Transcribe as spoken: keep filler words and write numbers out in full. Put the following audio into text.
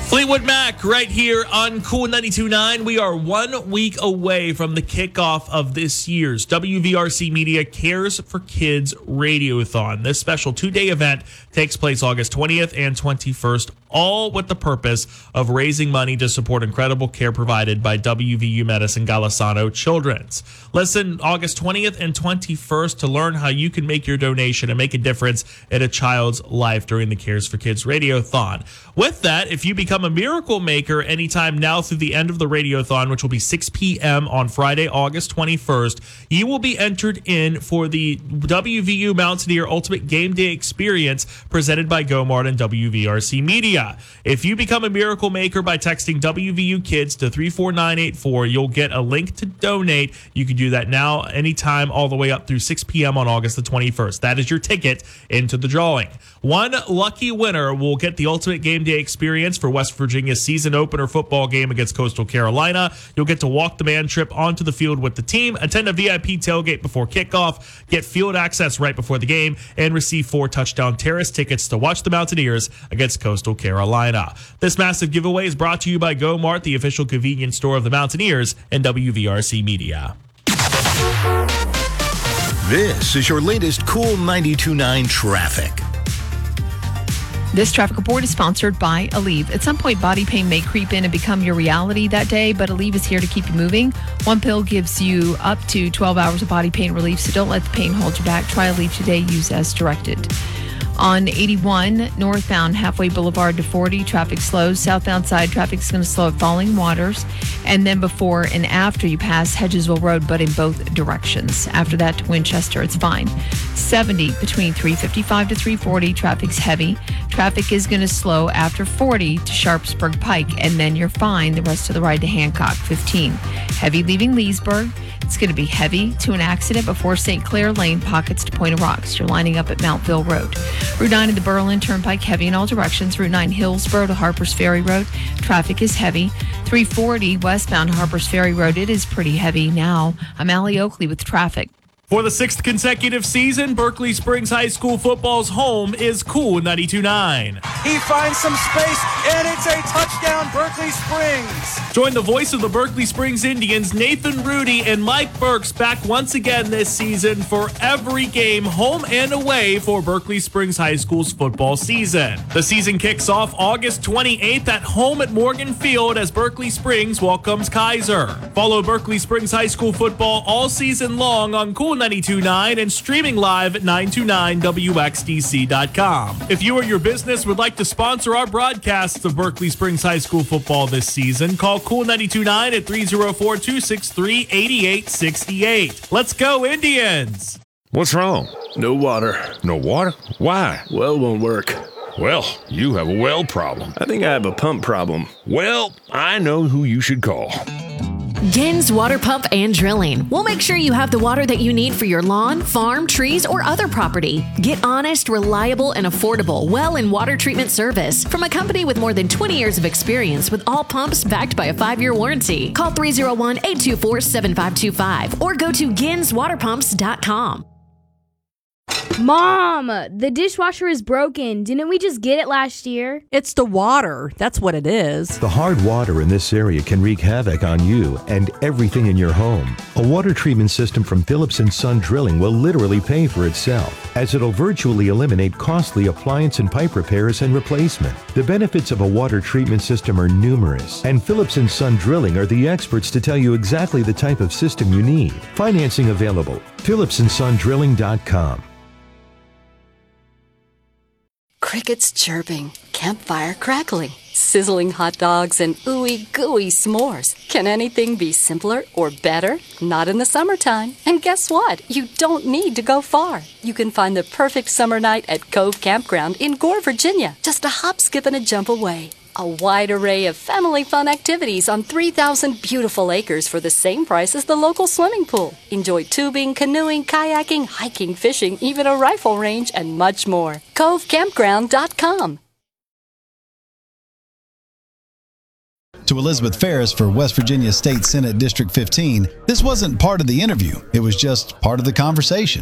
Fleetwood Mac right here on Cool ninety-two point nine. We are one week away from the kickoff of this year's W V R C Media Cares for Kids Radiothon. This special two-day event takes place August twentieth and twenty-first, all with the purpose of raising money to support incredible care provided by W V U Medicine Golisano Children's. Listen August twentieth and twenty-first to learn how you can make your donation and make a difference in a child's life during the Cares for Kids Radiothon. With that, if you become a miracle maker anytime now through the end of the Radiothon, which will be six p.m. on Friday, August twenty-first, you will be entered in for the W V U Mountaineer Ultimate Game Day Experience presented by GoMart and W V R C Media. If you become a miracle maker by texting W V U Kids to three four nine eight four, you'll get a link to donate. You can do that now, anytime, all the way up through six p.m. on August the twenty-first. That is your ticket into the drawing. One lucky winner will get the Ultimate Game Day Experience for West Virginia's season opener football game against Coastal Carolina. You'll get to walk the man trip onto the field with the team, attend a V I P tailgate before kickoff, get field access right before the game, and receive four Touchdown Terrace tickets to watch the Mountaineers against Coastal Carolina. This massive giveaway is brought to you by GoMart, the official convenience store of the Mountaineers, and W V R C Media. This is your latest Cool ninety-two point nine traffic. This traffic report is sponsored by Aleve. At some point, body pain may creep in and become your reality that day, but Aleve is here to keep you moving. One pill gives you up to twelve hours of body pain relief, so don't let the pain hold you back. Try Aleve today. Use as directed. On eighty-one, northbound Halfway Boulevard to forty, traffic slows. Southbound side, traffic is going to slow at Falling Waters. And then before and after you pass Hedgesville Road, but in both directions. After that to Winchester, it's fine. seventy between three fifty-five to three forty, traffic's heavy. Traffic is going to slow after forty to Sharpsburg Pike, and then you're fine the rest of the ride to Hancock. fifteen, heavy leaving Leesburg. It's going to be heavy to an accident before Saint Clair Lane, pockets to Point of Rocks. You're lining up at Mountville Road. Route nine at the Berlin Turnpike, heavy in all directions. Route nine Hillsborough to Harpers Ferry Road. Traffic is heavy. three forty westbound Harpers Ferry Road. It is pretty heavy now. I'm Allie Oakley with traffic. For the sixth consecutive season, Berkeley Springs High School football's home is Cool ninety-two point nine. He finds some space, and it's a touchdown, Berkeley Springs. Join the voice of the Berkeley Springs Indians, Nathan Rudy and Mike Burks, back once again this season for every game, home and away, for Berkeley Springs High School's football season. The season kicks off August twenty-eighth at home at Morgan Field as Berkeley Springs welcomes Kaiser. Follow Berkeley Springs High School football all season long on Cool ninety-two point nine and streaming live at nine two nine W X D C dot com. If you or your business would like to sponsor our broadcasts of Berkeley Springs High School football this season, call Cool ninety-two point nine at three oh four, two six three, eight eight six eight. Let's go, Indians! What's wrong? No water. No water? Why? Well won't work. Well, you have a well problem. I think I have a pump problem. Well, I know who you should call. Gens Water Pump and Drilling. We'll make sure you have the water that you need for your lawn, farm, trees, or other property. Get honest, reliable, and affordable well and water treatment service from a company with more than twenty years of experience with all pumps backed by a five-year warranty. Call three oh one, eight two four, seven five two five or go to gens water pumps dot com. Mom, the dishwasher is broken. Didn't we just get it last year? It's the water. That's what it is. The hard water in this area can wreak havoc on you and everything in your home. A water treatment system from Phillips and Son Drilling will literally pay for itself, as it'll virtually eliminate costly appliance and pipe repairs and replacement. The benefits of a water treatment system are numerous, and Phillips and Son Drilling are the experts to tell you exactly the type of system you need. Financing available. Phillips and Son Drilling dot com. Crickets chirping, campfire crackling, sizzling hot dogs, and ooey gooey s'mores. Can anything be simpler or better? Not in the summertime. And guess what? You don't need to go far. You can find the perfect summer night at Cove Campground in Gore, Virginia, just a hop, skip, and a jump away. A wide array of family fun activities on three thousand beautiful acres for the same price as the local swimming pool. Enjoy tubing, canoeing, kayaking, hiking, fishing, even a rifle range, and much more. Cove Campground dot com. To Elizabeth Ferris for West Virginia State Senate District fifteen, this wasn't part of the interview. It was just part of the conversation.